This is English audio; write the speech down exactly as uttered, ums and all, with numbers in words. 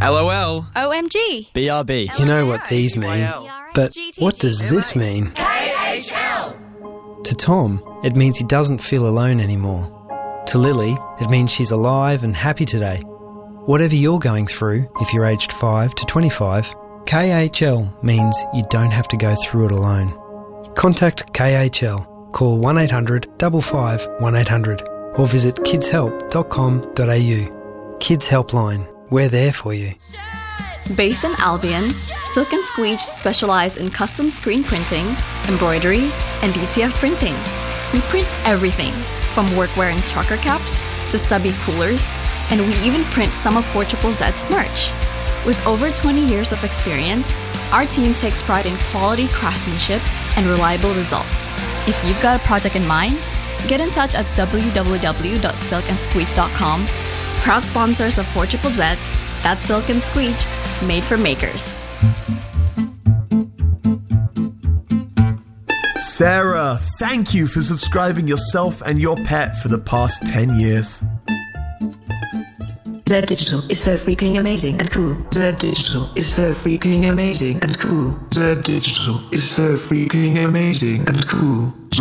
LOL. O M G. B R B. You know what these mean. But what does this mean? K H L. To Tom, it means he doesn't feel alone anymore. To Lily, it means she's alive and happy today. Whatever you're going through, if you're aged five to twenty-five, K H L means you don't have to go through it alone. Contact K H L. Call one eight hundred five five one eight hundred or visit kids help dot com dot a u. Kids Helpline. We're there for you. Based in Albion, Silk and Squeege specialize in custom screen printing, embroidery, and D T F printing. We print everything, from workwear and trucker caps to stubby coolers, and we even print some of four Z Z's merch. With over twenty years of experience, our team takes pride in quality craftsmanship and reliable results. If you've got a project in mind, get in touch at w w w dot silk and squeege dot com. Proud sponsors of four Z Z, that's Silk and Squeege, made for makers. Sarah, thank you for subscribing yourself and your pet for the past ten years. Z Digital is so freaking amazing and cool. Z Digital is so freaking amazing and cool. Z Digital is so freaking amazing and cool.